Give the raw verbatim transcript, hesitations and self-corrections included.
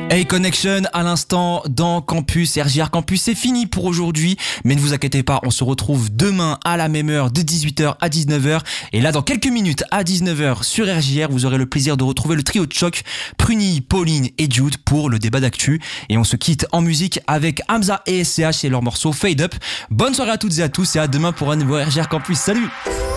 A-Connection à l'instant dans Campus, R J R Campus, c'est fini pour aujourd'hui, mais ne vous inquiétez pas, on se retrouve demain à la même heure de dix-huit heures à dix-neuf heures, et là dans quelques minutes à dix-neuf heures sur R J R, vous aurez le plaisir de retrouver le trio de choc, Pruny, Pauline et Jude pour le débat d'actu, et on se quitte en musique avec Hamza et S C H et leur morceau Fade Up. Bonne soirée à toutes et à tous et à demain pour un nouveau R J R Campus, salut!